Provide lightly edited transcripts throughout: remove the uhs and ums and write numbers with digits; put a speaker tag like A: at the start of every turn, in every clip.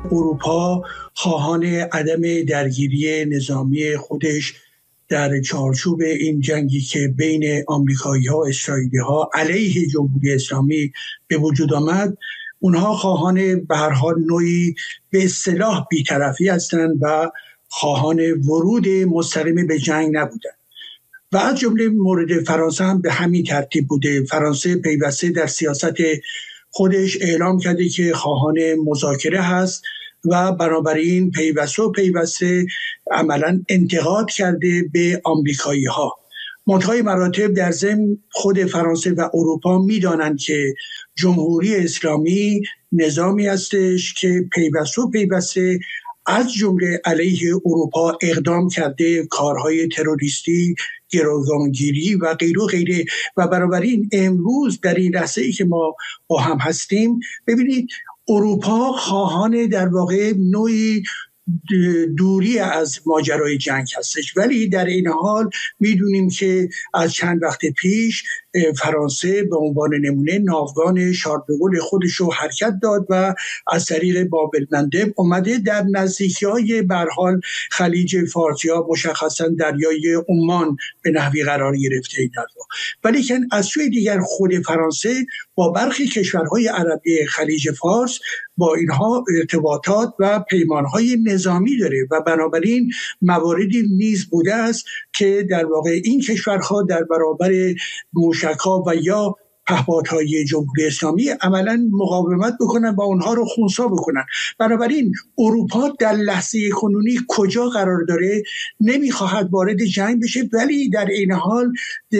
A: اروپا خواهان عدم درگیری نظامی خودش در چارچوب این جنگی که بین آمریکایی‌ها و اسرائیلی‌ها علیه جمهوری اسلامی به وجود آمد، اونها خواهان به هر حال نوعی به اصطلاح بی‌طرفی هستند و خواهان ورود مستقیم به جنگ نبودند. و از جمله مورد فرانسه هم به همین ترتیب بوده. فرانسه پیوسته در سیاست خودش اعلام کرده که خواهان مذاکره هست و بنابراین پیوسته عملاً انتقاد کرده به آمریکایی‌ها. منتهای مراتب در ضمن خود فرانسه و اروپا می‌دانند که جمهوری اسلامی نظامی هستش که پیوسته از جمله علیه اروپا اقدام کرده، کارهای تروریستی، گروگانگیری و غیره و بنابراین امروز در این لحظه‌ای که ما با هم هستیم، ببینید اروپا خواهان در واقع نوعی دوری از ماجرای جنگ هستش، ولی در این حال میدونیم که از چند وقت پیش فرانسه به عنوان نمونه ناوگان شارل د گل خودش رو حرکت داد و از طریق باب المندب اومده در نزدیکی‌های به هر حال خلیج فارس یا مشخصا دریای عمان به نحوی قرار گرفته این حرفا. ولی که از سوی دیگر خود فرانسه با برخی کشورهای عربی خلیج فارس با اینها ارتباطات و پیمانهای نظامی داره و بنابراین مواردی نیز بوده است که در واقع این کشورها در برابر موشک‌ها و یا پهپادهای جمهوری اسلامی عملاً مقاومت بکنن و اونها رو خنثی بکنن. بنابراین اروپا در لحظه کنونی کجا قرار داره؟ نمیخواهد وارد جنگ بشه، ولی در این حال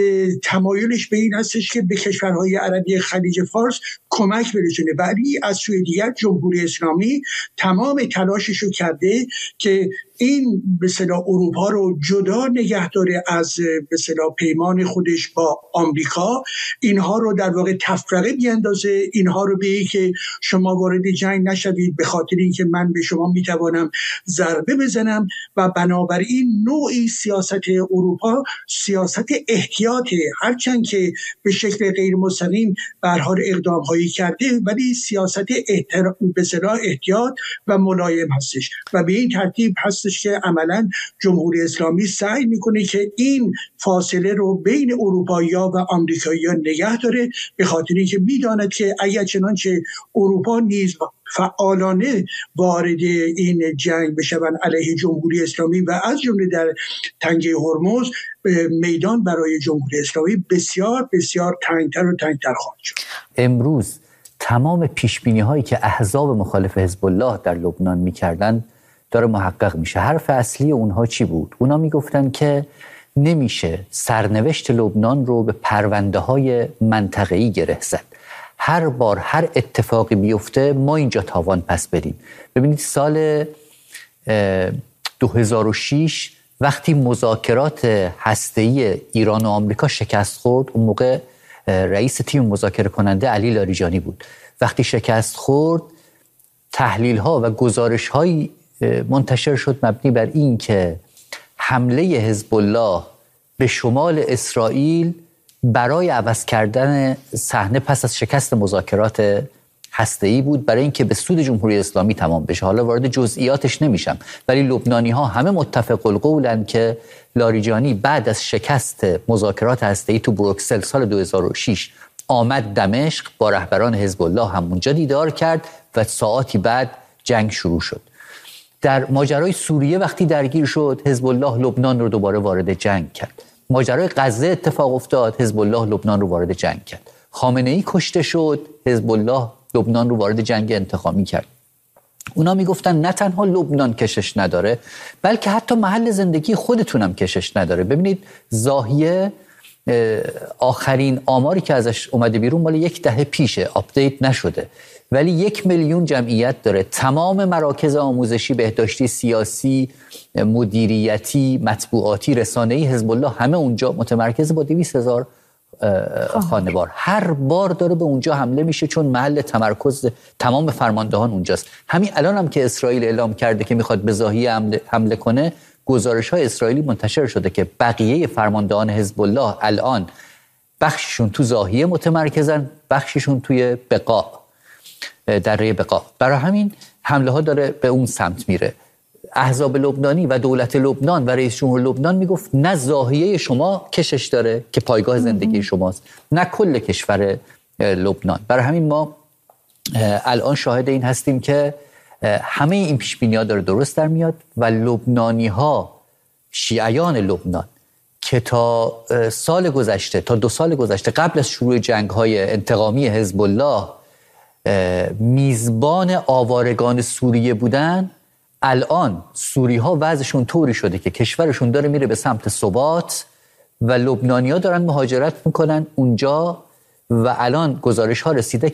A: تمایلش به این هستش که به کشورهای عربی خلیج فارس کمک برسونه. ولی از سوی دیگر جمهوری اسلامی تمام تلاشش رو کرده که این به اصطلاح اروپا رو جدا نگه داره از به اصطلاح پیمان خودش با آمریکا، اینها رو در واقع تفرقه بیاندازه، اینها رو بگه که شما وارد جنگ نشوید به خاطر اینکه من به شما میتوانم ضربه بزنم و بنابراین نوعی سیاست اروپا سیاست احتیاطه، هرچند که به شکل غیر مستقیم به هر حال اقدام هایی کرده، ولی سیاست به اصطلاح احتیاط و ملایم هستش و به این ترتیب هست که عملاً جمهوری اسلامی سعی میکنه که این فاصله رو بین اروپایی‌ها و آمریکایی‌ها نگه داره، به خاطر اینکه میداند که اگر چنانچه اروپا نیز فعالانه وارد این جنگ بشوند علیه جمهوری اسلامی و از جمله در تنگه هرمز، میدان برای جمهوری اسلامی بسیار بسیار تنگتر و تنگتر خواهد شد.
B: امروز تمام پیشبینی‌هایی که احزاب مخالف حزب الله در لبنان می‌کردند داره محقق میشه. حرف اصلی اونها چی بود؟ اونها میگفتن که نمیشه سرنوشت لبنان رو به پرونده‌های منطقه‌ای گره زد. هر بار هر اتفاقی بیفته ما اینجا تاوان پس بدیم. ببینید سال 2006 وقتی مذاکرات هسته‌ای ایران و آمریکا شکست خورد، اون موقع رئیس تیم مذاکره کننده علی لاریجانی بود. وقتی شکست خورد، تحلیل‌ها و گزارش‌های منتشر شد مبنی بر این که حمله حزب الله به شمال اسرائیل برای عوض کردن صحنه پس از شکست مذاکرات هسته‌ای بود، برای اینکه به سود جمهوری اسلامی تمام بشه. حالا وارد جزئیاتش نمیشم، ولی لبنانی‌ها همه متفق القولن که لاریجانی بعد از شکست مذاکرات هسته‌ای تو بروکسل سال 2006 آمد دمشق، با رهبران حزب الله همونجا دیدار کرد و ساعاتی بعد جنگ شروع شد. در ماجرای سوریه وقتی درگیر شد، حزب الله لبنان رو دوباره وارد جنگ کرد. ماجرای غزه اتفاق افتاد، حزب الله لبنان رو وارد جنگ کرد. خامنه‌ای کشته شد، حزب الله لبنان رو وارد جنگ انتقامی کرد. اونا میگفتن نه تنها لبنان کشش نداره، بلکه حتی محل زندگی خودتونم کشش نداره. ببینید زاهیه آخرین آماری که ازش اومده بیرون مال 10 دهه پیشه، آپدیت نشده، ولی 1 میلیون جمعیت داره. تمام مراکز آموزشی، بهداشتی، سیاسی، مدیریتی، مطبوعاتی، رسانه‌ای حزب الله همه اونجا متمرکز، با 200,000 خانوار. هر بار داره به اونجا حمله میشه چون محل تمرکز تمام فرماندهان اونجاست. همین الان هم که اسرائیل اعلام کرده که میخواد به زاهیه حمله کنه، گزارش‌های اسرائیلی منتشر شده که بقیه فرماندهان حزب الله الان بخششون تو زاهیه متمرکزن، بخششون توی بقاع. دره بقا. برای همین حمله ها داره به اون سمت میره. احزاب لبنانی و دولت لبنان و رئیس جمهور لبنان میگفت نه زاهیه شما کشش داره که پایگاه زندگی شماست، نه کل کشور لبنان. برای همین ما الان شاهد این هستیم که همه این پیش‌بینی‌ها داره درست در میاد و لبنانی‌ها، شیعیان لبنان که تا سال گذشته، تا 2 سال گذشته قبل از شروع جنگ‌های انتقامی حزب الله میزبان آوارگان سوریه بودن، الان سوری‌ها وضعشون طوری شده که کشورشون داره میره به سمت ثبات و لبنانی‌ها دارن مهاجرت میکنن اونجا و الان گزارش‌ها رسیده